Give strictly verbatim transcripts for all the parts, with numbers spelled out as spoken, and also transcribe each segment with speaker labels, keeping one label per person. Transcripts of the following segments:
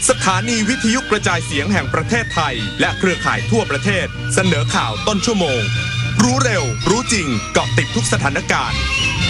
Speaker 1: สถานีวิทยุกระจายเสียงแห่งประเทศไทยและเครือข่ายทั่วประเทศเสนอข่าวต้นชั่วโมงรู้เร็วรู้จริงเกาะติดทุกสถานการณ์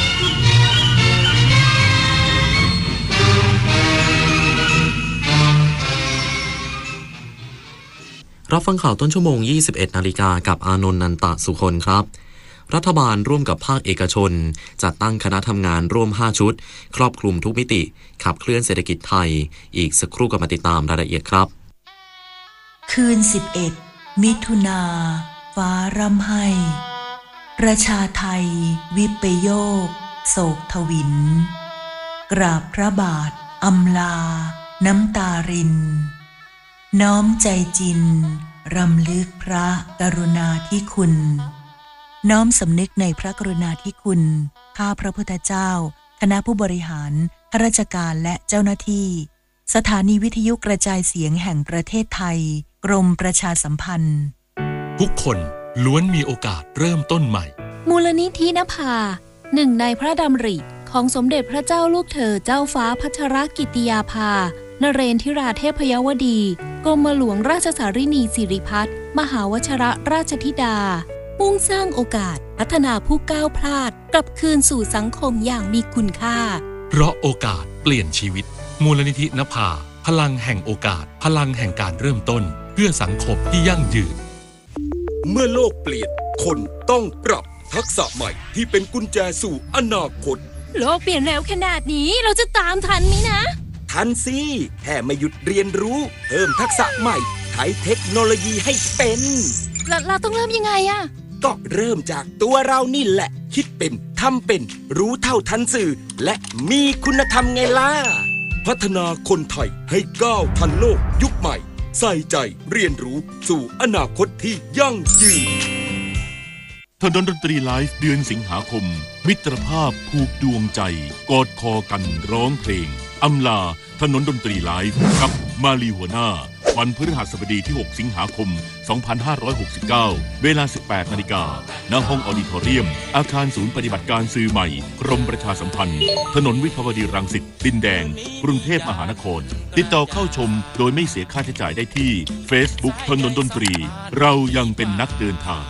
Speaker 2: รับฟังข่าวต้นชั่วโมง ยี่สิบเอ็ดนาฬิกากับอานนท์ นันตะสุคนครับรัฐบาลร่วมกับภาคเอกชนจัดตั้งคณะทำงานร่วมห้าชุดครอบคลุมทุกมิติขับเคลื่อนเศรษฐกิจไทยอีกสักครู่ก็มาติดตามรายละเอียดครับ
Speaker 3: คืนสิบเอ็ดมิถุนาฟ้าร่ำไห้ประชาไทยวิปโยคโศกทวินกราบพระบาทอำลาน้ำตารินน้อมใจจินรำลึกพระกรุณาธิคุณน้อมสำนึกในพระกรุณาธิคุณข้าพระพุทธเจ้าคณะผู้บริหารข้าราชการและเจ้าหน้าที่สถานีวิทยุกระจายเสียงแห่งประเทศไทยกรมประชาสัมพันธ์
Speaker 4: ทุกคนล้วนมีโอกาสเริ่มต้นใหม่
Speaker 5: มูลนิธินภาหนึ่งในพระดำริของสมเด็จพระเจ้าลูกเธอเจ้าฟ้าพัชรกิติยาภานเรนทิราเทพยวดีกรมหลวงราชสารินีสิริพัฒน์มหาวชรราชธิดามุ่งสร้างโอกาสพัฒนาผู้ก้าวพลาดกลับคืนสู่สังคมอย่างมีคุณค่า
Speaker 4: เพราะโอกาสเปลี่ยนชีวิตมูลนิธินภาพลังแห่งโอกาสพลังแห่งการเริ่มต้นเพื่อสังคมที่ยั่งยืน
Speaker 6: เมื่อโลกเปลี่ยนคนต้องปรับทักษะใหม่ที่เป็นกุญแจสู่อนาคต
Speaker 5: โลกเปลี่ยนเร็วขนาดนี้เราจะตามทันมั้ยนะ
Speaker 6: ทันสิแค่ไม่หยุดเรียนรู้เพิ่มทักษะใหม่ใช้เทคโนโลยีให้เป็น
Speaker 5: เราเราต้องเริ่มยังไงอะ
Speaker 6: ก็เริ่มจากตัวเรานี่แหละคิดเป็นทำเป็นรู้เท่าทันสื่อและมีคุณธรรมไงล่ะพัฒนาคนไทยให้ก้าวทันโลกยุคใหม่ใส่ใจเรียนรู้สู่อนาคตที่ยั่งยืน
Speaker 7: ถนนดนตรีไลฟ์เดือนสิงหาคมมิตรภาพผูกดวงใจกอดคอกันร้องเพลงอำลาถนนดนตรีไลฟ์กับมาลีหัวหน้าวันพฤหัสบดีที่หกสิงหาคมสองพันห้าร้อยหกสิบเก้าเวลา สิบแปดนาฬิกา ณ ห้องออดิทอเรียมอาคารศูนย์ปฏิบัติการสื่อใหม่กรมประชาสัมพันธ์ถนนวิภาวดีรังสิตดินแดงกรุงเทพมหานครติดต่อเข้าชมโดยไม่เสียค่าใช้จ่ายได้ที่ Facebook ถนนดนตรีเรายังเป็นนักเดินทาง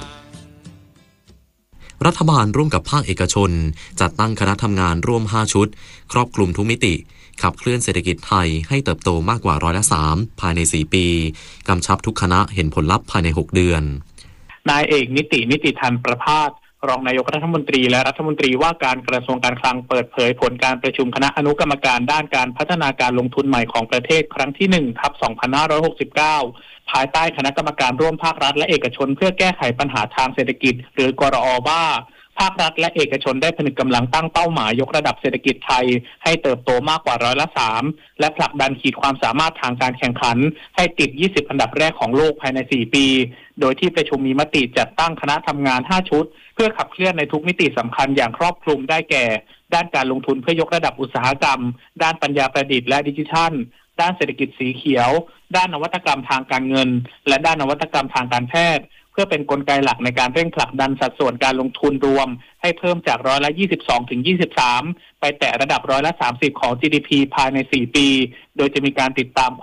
Speaker 2: รัฐบาลร่วมกับภาคเอกชนจัดตั้งคณะทำงานร่วมห้าชุดครอบคลุมทุกมิติขับเคลื่อนเศรษฐกิจไทยให้เติบโตมากกว่าร้อยละสามภายในสี่ปีกำชับทุกคณะเห็นผลลัพธ์ภายในหกเดือน
Speaker 8: นายเอกนิตินิติธรรมประภาสรองนายกรัฐมนตรีและรัฐมนตรีว่าการกระทรวงการคลังเปิดเผยผลการประชุมคณะอนุกรรมการด้านการพัฒนาการลงทุนใหม่ของประเทศครั้งที่หนึ่งทับสองพันห้าร้อยหกสิบเก้าภายใต้คณะกรรมการร่วมภาครัฐและเอกชนเพื่อแก้ไขปัญหาทางเศรษฐกิจหรือกรอ.ว่าภาครัฐและเอกชนได้ผนึกกำลังตั้งเป้าหมายยกระดับเศรษฐกิจไทยให้เติบโตมากกว่าร้อยละสามและผลักดันขีดความสามารถทางการแข่งขันให้ติดยี่สิบอันดับแรกของโลกภายในสี่ปีโดยที่ประชุมมีมติจัดตั้งคณะทำงานห้าชุดเพื่อขับเคลื่อนในทุกมิติสำคัญอย่างครอบคลุมได้แก่ด้านการลงทุนเพื่อยกระดับอุตสาหกรรมด้านปัญญาประดิษฐ์และดิจิทัลด้านเศรษฐกิจสีเขียวด้านนวัตกรรมทางการเงินและด้านนวัตกรรมทางการแพทย์เพื่อเป็นกลไกหลักในการเร่งผลักดันสัดส่วนการลงทุนรวมให้เพิ่มจากร้อยละยี่สิบสองถึงยี่สิบสามไปแตะระดับร้อยละสามสิบของ จี ดี พี ภายในสี่ปีโดยจะมีการติดตาม